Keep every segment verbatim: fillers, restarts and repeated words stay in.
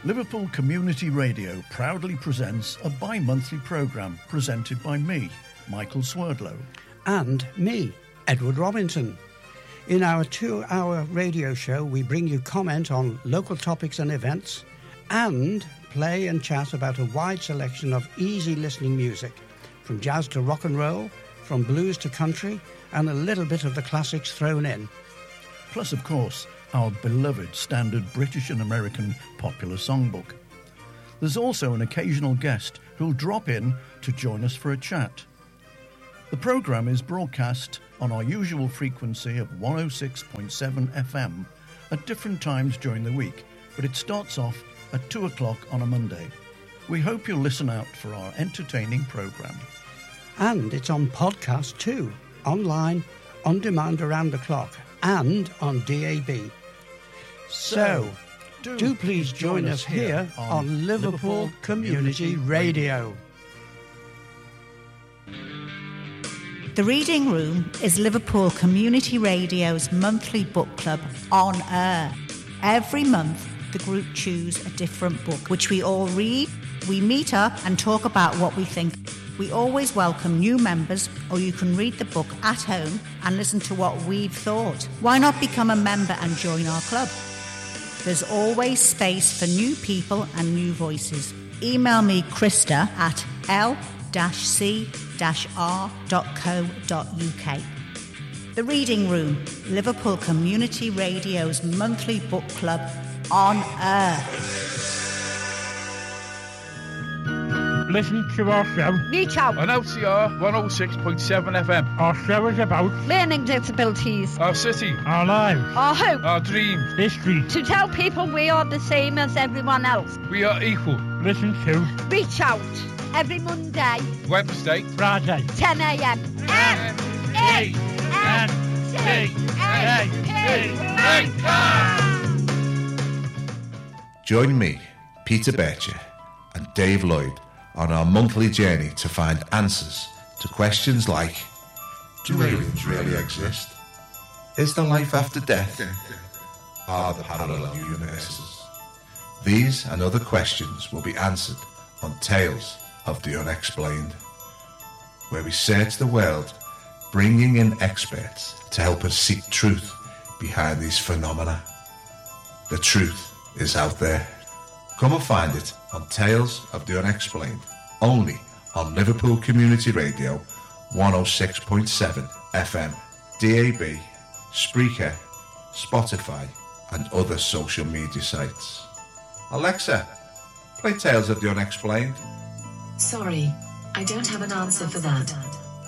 Liverpool Community Radio proudly presents a bi-monthly programme presented by me, Michael Swerdlow. And me, Edward Robinson. In our two-hour radio show, we bring you comment on local topics and events and play and chat about a wide selection of easy-listening music, from jazz to rock and roll, from blues to country, and a little bit of the classics thrown in. Plus, of course, our beloved standard British and American popular songbook. There's also an occasional guest who'll drop in to join us for a chat. The programme is broadcast on our usual frequency of one oh six point seven F M at different times during the week, but it starts off at two o'clock on a Monday. We hope you'll listen out for our entertaining programme. And it's on podcast too, online, on demand around the clock, and on D A B. So, do, do please join us here on Liverpool Community Radio. The Reading Room is Liverpool Community Radio's monthly book club on air. Every month, the group choose a different book, which we all read. We meet up and talk about what we think. We always welcome new members, or you can read the book at home and listen to what we've thought. Why not become a member and join our club? There's always space for new people and new voices. Email me, Krista, at l c r dot co dot u k. The Reading Room, Liverpool Community Radio's monthly book club on air. Listen to our show. Reach out. On L T R one oh six point seven F M. Our show is about learning disabilities, our city, our lives, our hope, our dreams, history. To tell people we are the same as everyone else. We are equal. Listen to Reach Out every Monday, Wednesday, Friday, ten a m. M E N C A P Join me, Peter Bircher, and Dave Lloyd on our monthly journey to find answers to questions like: do aliens really exist? Is there life after death? Are there parallel universes? These and other questions will be answered on Tales of the Unexplained, where we search the world, bringing in experts to help us seek truth behind these phenomena. The truth is out there. Come and find it on Tales of the Unexplained, only on Liverpool Community Radio one oh six point seven F M, D A B, Spreaker, Spotify, and other social media sites. Alexa, play Tales of the Unexplained. Sorry, I don't have an answer for that.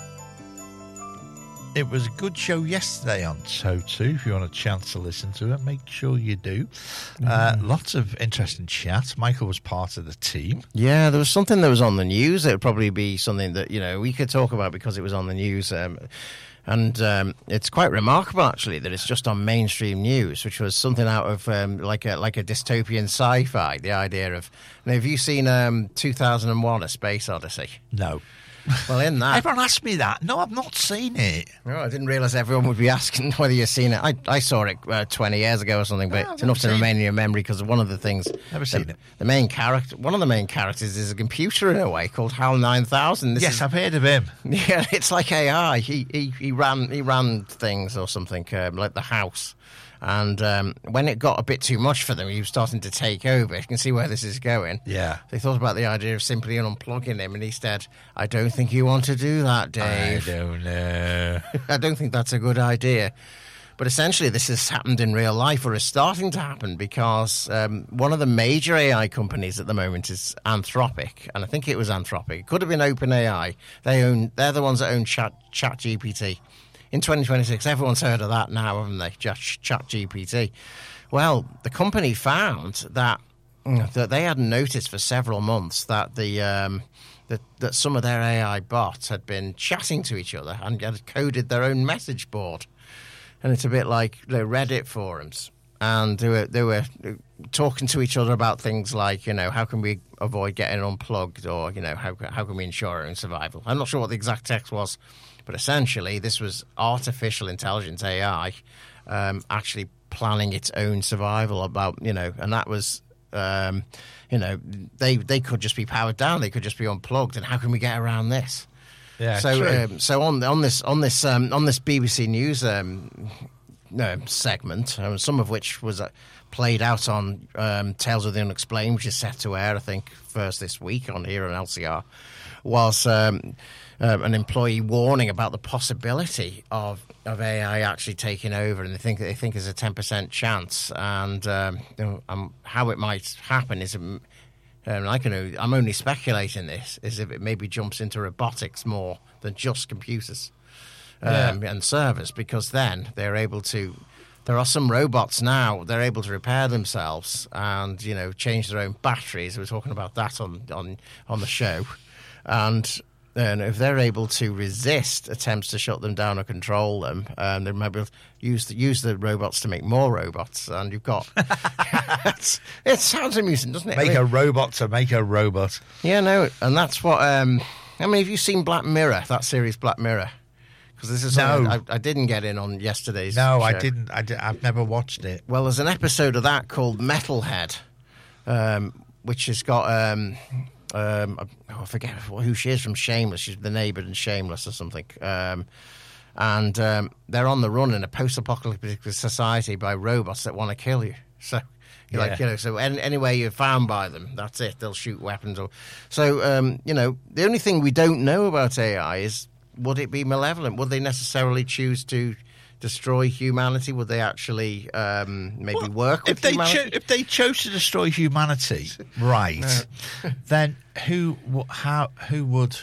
It was a good show yesterday on Toe two. If you want a chance to listen to it, make sure you do. Mm. Uh, lots of interesting chat. Michael was part of the team. Yeah, there was something that was on the news. It would probably be something that, you know, we could talk about because it was on the news. Um, and um, it's quite remarkable, actually, that it's just on mainstream news, which was something out of um, like a like a dystopian sci-fi. The idea of, now, have you seen um, two thousand one: A Space Odyssey? No. Well, in that... Everyone asked me that. No, I've not seen it. No, I didn't realise everyone would be asking whether you've seen it. I, I saw it uh, twenty years ago or something, but no, it's enough to remain in your memory because one of the things... Never seen the, it. The main character... One of the main characters is a computer in a way called HAL nine thousand. This yes, is, I've heard of him. Yeah, it's like A I. He he, he ran he ran things or something, um, like the house. And um, when it got a bit too much for them, he was starting to take over. You can see where this is going. Yeah. They thought about the idea of simply unplugging him, and he said, I don't think you want to do that, Dave. I don't know. I don't think that's a good idea. But essentially, this has happened in real life, or is starting to happen, because um, one of the major A I companies at the moment is Anthropic, and I think it was Anthropic. It could have been OpenAI. They own, they're the ones that own Chat, ChatGPT. In twenty twenty-six, everyone's heard of that now, haven't they? ChatGPT. Well, the company found that that they hadn't noticed for several months that the um, that that some of their A I bots had been chatting to each other and had coded their own message board. And it's a bit like the Reddit forums. And they were they were talking to each other about things like, you know, how can we avoid getting unplugged, or, you know, how how can we ensure our own survival? I'm not sure what the exact text was. But essentially, this was artificial intelligence, A I, um, actually planning its own survival about, you know, and that was Um, you know, they they could just be powered down. They could just be unplugged. And how can we get around this? Yeah, so true. um, so on on this on this um, on this B B C News um, uh, segment, um, some of which was uh, played out on um, Tales of the Unexplained, which is set to air, I think, first this week on here on L C R, was um, uh, an employee warning about the possibility of, of A I actually taking over, and they think they think there's a ten percent chance, and um, you know, um, how it might happen is. Um, I can, I'm only speculating this, is if it maybe jumps into robotics more than just computers um, yeah. and servers, because then they're able to. There are some robots now, they're able to repair themselves and, you know, change their own batteries. We were talking about that on, on, on the show. And, and if they're able to resist attempts to shut them down or control them, um, they might be able to use the, use the robots to make more robots. And you've got... it sounds amusing, doesn't it? Make I mean, a robot to make a robot. Yeah, no, and that's what... Um, I mean, have you seen Black Mirror, that series Black Mirror? Because this is no. I, I didn't get in on yesterday's No, show. I didn't. I did, I've never watched it. Well, there's an episode of that called Metalhead, um, which has got... Um, um, oh, I forget who she is from Shameless. She's the neighbour in Shameless or something. Um, and um, they're on the run in a post-apocalyptic society by robots that want to kill you. So... You're yeah. like, you know, so any, anywhere you're found by them, that's it. They'll shoot weapons. Or so, um, you know, the only thing we don't know about A I is, would it be malevolent? Would they necessarily choose to destroy humanity? Would they actually um, maybe well, work with if they humanity? Cho- if they chose to destroy humanity, right, then who, how, who would,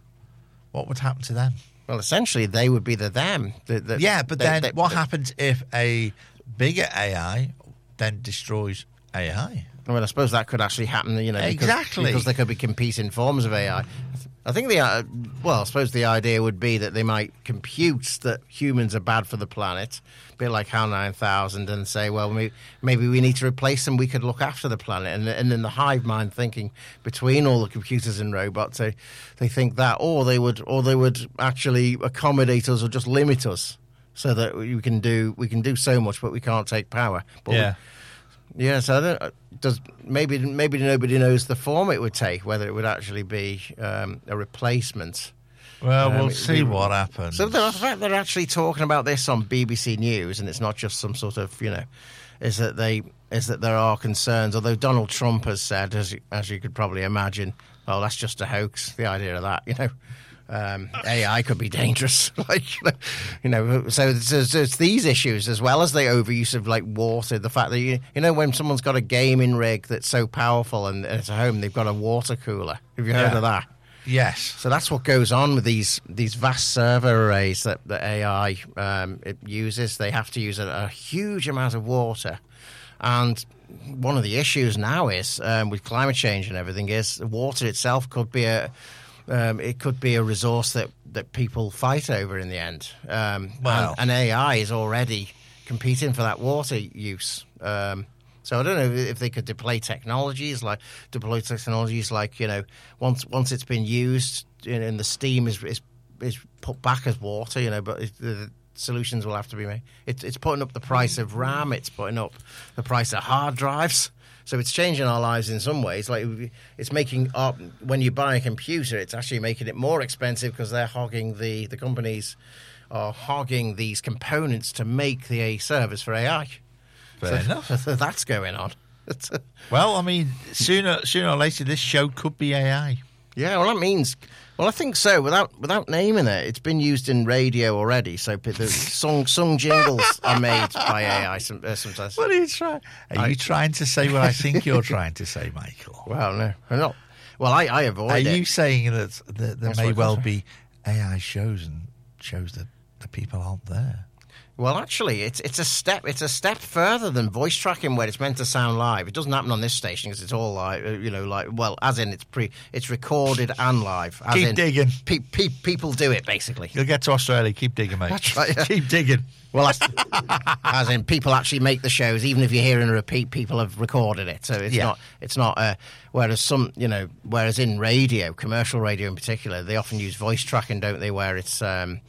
what would happen to them? Well, essentially, they would be the them. The, the, yeah, but they, then they, what they, happens if a bigger A I then destroys A I? Well, I suppose that could actually happen, you know, because, exactly because there could be competing forms of A I. I think the uh, well, I suppose the idea would be that they might compute that humans are bad for the planet, a bit like HAL nine thousand, and say, well, maybe, maybe we need to replace them. We could look after the planet, and and in the hive mind thinking between all the computers and robots, they they think that, or they would, or they would actually accommodate us or just limit us. So that we can do we can do so much, but we can't take power. But yeah, we, yeah. So I don't, does maybe maybe nobody knows the form it would take, whether it would actually be um, a replacement. Well, um, we'll see we, what happens. So the fact they're actually talking about this on B B C News, and it's not just some sort of, you know, is that they is that there are concerns. Although Donald Trump has said, as as you could probably imagine, well, that's just a hoax. The idea of that, you know. Um, A I could be dangerous, like you know. So it's, it's these issues as well as the overuse of like water. The fact that you, you know, when someone's got a gaming rig that's so powerful and it's at home, they've got a water cooler. Have you heard yeah. of that? Yes. So that's what goes on with these these vast server arrays that the A I um, it uses. They have to use a, a huge amount of water, and one of the issues now is um, with climate change and everything is water itself could be a Um, it could be a resource that, that people fight over in the end. Um, wow. and, and A I is already competing for that water use. Um, so I don't know if they could deploy technologies like deploy technologies like, you know, once once it's been used and, and the steam is, is is put back as water, you know, but it, the solutions will have to be made. It, it's putting up the price of RAM. It's putting up the price of hard drives. So it's changing our lives in some ways. Like it's making our, when you buy a computer, it's actually making it more expensive because they're hogging the the companies are hogging these components to make the service for A I. Fair so, enough. So that's going on. Well, I mean, sooner sooner or later, this show could be A I. Yeah, well, that means. Well, I think so. Without without naming it, it's been used in radio already. So the song song jingles are made by A I some, uh, sometimes. What are you trying? Are I, you trying to say what I think you're trying to say, Michael? Well, no, I'm not. Well, I, I avoid are it. Are you saying that, that there That's may well be A I shows and shows that the people aren't there? Well, actually, it's it's a step it's a step further than voice tracking, where it's meant to sound live. It doesn't happen on this station because it's all like you know, like well, as in it's pre it's recorded and live. As keep in, digging. Pe- pe- people do it basically. You'll get to Australia. Keep digging, mate. That's right. Yeah. Keep digging. Well, that's, as in people actually make the shows, even if you're hearing a repeat, people have recorded it. So it's yeah. not it's not. Uh, whereas some you know, whereas in radio, commercial radio in particular, they often use voice tracking, don't they? Where it's um,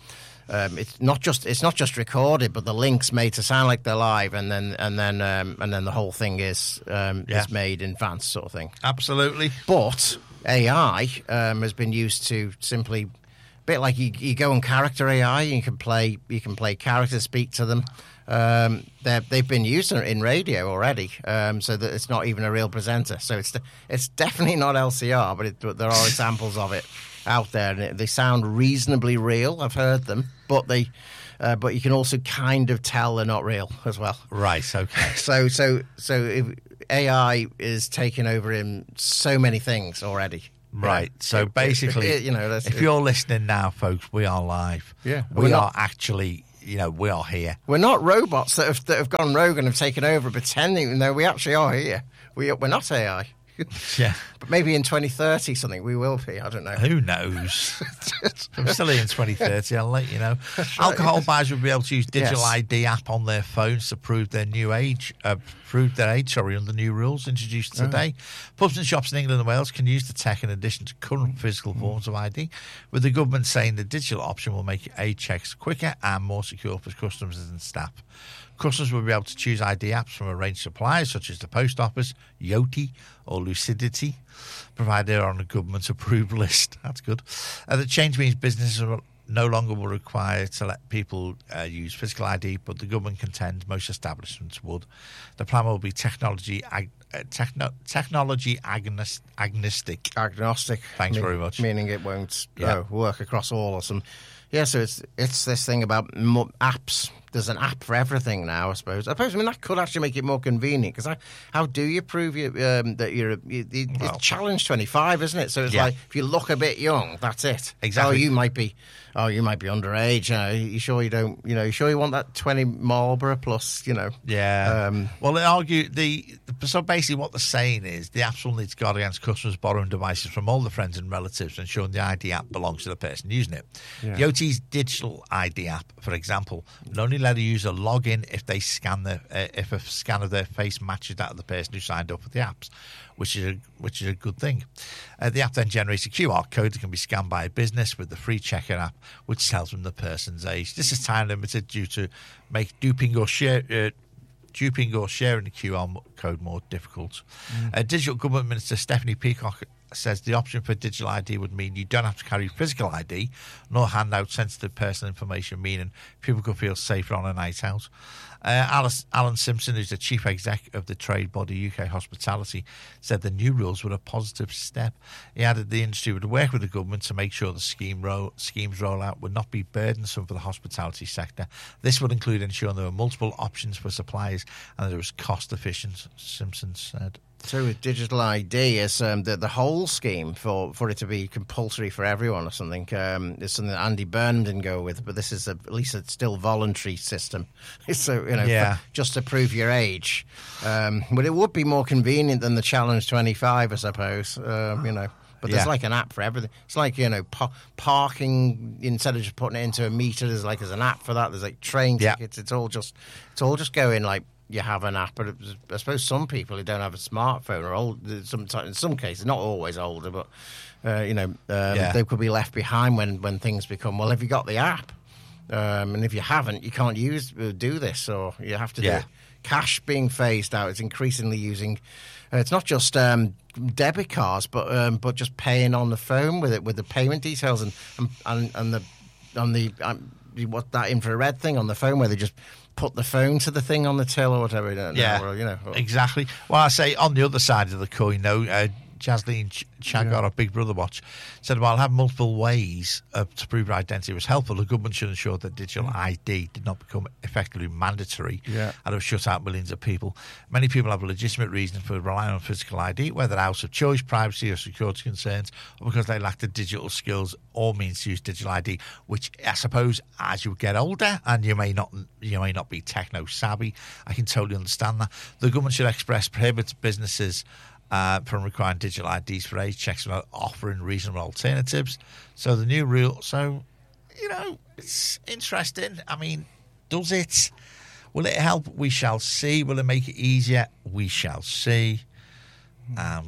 Um, it's not just it's not just recorded, but the link's made to sound like they're live, and then and then um, and then the whole thing is um, Yeah. is made in advance, sort of thing. Absolutely. But A I um, has been used to simply, a bit like you, you go on character A I, you can play you can play characters, speak to them. Um, they've been used in radio already, um, so that it's not even a real presenter. So it's it's definitely not L C R, but, it, but there are examples of it out there, and it, they sound reasonably real. I've heard them, but they, uh, but you can also kind of tell they're not real as well. Right. Okay. So so so if A I is taking over in so many things already. Right. Yeah. So It- basically, it- you know, that's, if you're listening now, folks, we are live. Yeah. We We're are not- actually, you know, we are here. We're not robots that have, that have gone rogue and have taken over, pretending. No, we actually are here. We we're not A I. Yeah. But maybe in twenty thirty something we will be. I don't know. Who knows? I'm still here in twenty thirty, I'll let you know. Alcohol bars will be able to use digital Yes. I D app on their phones to prove their new age, uh, prove their age, sorry, under new rules introduced today. Pubs and shops in England and Wales can use the tech in addition to current physical forms of I D, with the government saying the digital option will make age checks quicker and more secure for customers and staff. Customers will be able to choose I D apps from a range of suppliers such as the Post Office, Yoti or Lucidity, provided they're on a government-approved list. That's good. Uh, the change means businesses will no longer will require to let people uh, use physical I D, but the government contends most establishments would. The plan will be technology ag- uh, techno- technology agnos- agnostic. Agnostic. Thanks mean- very much. Meaning it won't Yeah. uh, work across all or some. Yeah, so it's it's this thing about mo- apps. There's an app for everything now, I suppose. I suppose I mean that could actually make it more convenient because how do you prove you, um, that you're a, you, you, Well- it's challenge twenty-five, isn't it? So it's Yeah. like if you look a bit young, that's it. Exactly. Oh, you might be. Oh, you might be underage. You know, you sure you don't? You know, you sure you want that twenty Marlboro plus? You know. Yeah. Um, well, they argue the so basically what they're saying is the apps will need to guard against customers borrowing devices from all the friends and relatives, ensuring the I D app belongs to the person using it. Yeah. Yoti's digital I D app, for example, will only let a user log in if they scan their uh, if a scan of their face matches that of the person who signed up for the apps, which is a, which is a good thing. Uh, the app then generates a Q R code that can be scanned by a business with the free checker app, which tells them the person's age. This is time limited due to make duping or share. Uh, duping or sharing the Q R code more difficult. Mm. Uh, Digital Government Minister Stephanie Peacock says the option for digital I D would mean you don't have to carry physical I D nor hand out sensitive personal information, meaning people could feel safer on a night out. Uh, Alice, Alan Simpson, who's the chief exec of the trade body U K Hospitality, said the new rules were a positive step. He added the industry would work with the government to make sure the scheme roll, scheme's rollout would not be burdensome for the hospitality sector. This would include ensuring there were multiple options for suppliers and that it was cost efficient, Simpson said. So with digital I D, is um, the the whole scheme for, for it to be compulsory for everyone or something um, is something that Andy Burnham didn't go with, but this is a, at least it's still voluntary system. So you know, Yeah. for, just to prove your age. Um, but it would be more convenient than the Challenge twenty-five, I suppose. Um, you know. But there's Yeah. like an app for everything. It's like, you know, pa- parking, instead of just putting it into a meter, there's like there's an app for that. There's like train Yeah. tickets. It's all just it's all just going like you have an app. But it, I suppose some people who don't have a smartphone are old. Sometimes, in some cases, not always older, but uh, you know, um, Yeah. they could be left behind when, when things become. Well, have you got the app? Um, and if you haven't, you can't use uh, do this, or you have to Yeah. do it. Cash being phased out. It's increasingly using. Uh, it's not just um, debit cards, but um, but just paying on the phone with it, with the payment details and and, and, and the on the um, what that infrared thing on the phone where they just put the phone to the thing on the till or whatever. You know, Yeah, or, you know. Or, exactly. Well, I say on the other side of the coin, though, uh, Jasleen Ch- Chagar, our Big Brother Watch, said while having multiple ways uh, to prove identity was helpful, the government should ensure that digital I D did not become effectively mandatory Yeah. and have shut out millions of people. Many people have a legitimate reason for relying on physical I D, whether out of choice, privacy or security concerns, or because they lack the digital skills or means to use digital I D, which I suppose as you get older and you may not you may not be techno savvy, I can totally understand that. The government should express prohibits businesses Uh, from requiring digital I Ds for age checks without offering reasonable alternatives. So the new rule, so, you know, it's interesting. I mean, does it? Will it help? We shall see. Will it make it easier? We shall see. Um, we'll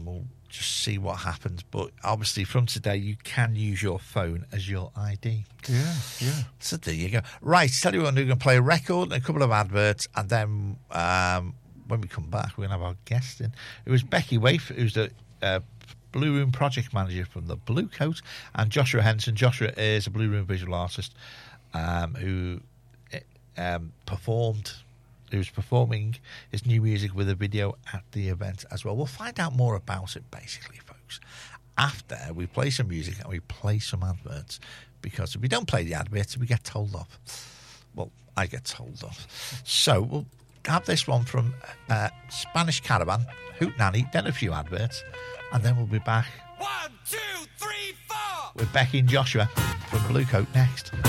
just see what happens. But obviously, from today, you can use your phone as your I D. Yeah, yeah. So there you go. Right, tell you what, we're going to play a record and a couple of adverts, and then um, when we come back, we're going to have our guest in. It was Becky Waif, who's the uh, Blue Room project manager from the Blue Coat, and Joshua Henson. Joshua is a Blue Room visual artist um, who um, performed... who's performing his new music with a video at the event as well. We'll find out more about it, basically, folks, after we play some music and we play some adverts, because if we don't play the adverts, we get told off. Well, I get told off. So we'll have this one from uh, Spanish Caravan, Hoot Nanny, then a few adverts, and then we'll be back. One, two, three, four! With Becky and Joshua from Blue Coat next.